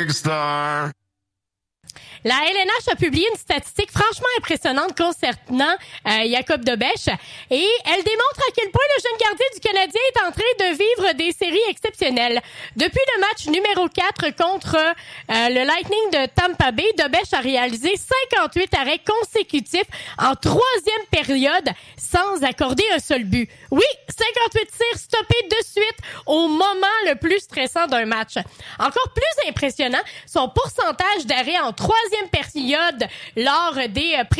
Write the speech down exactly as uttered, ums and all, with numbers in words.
big star. La L N H a publié une statistique franchement impressionnante concernant euh, Jacob Dobeš et elle démontre à quel point le jeune gardien du Canadien est en train de vivre des séries exceptionnelles. Depuis le match numéro quatre contre euh, le Lightning de Tampa Bay, Dobeš a réalisé cinquante-huit arrêts consécutifs en troisième période sans accorder un seul but. Oui, cinquante-huit tirs stoppés de suite au moment le plus stressant d'un match. Encore plus impressionnant, son pourcentage d'arrêts en troisième période lors des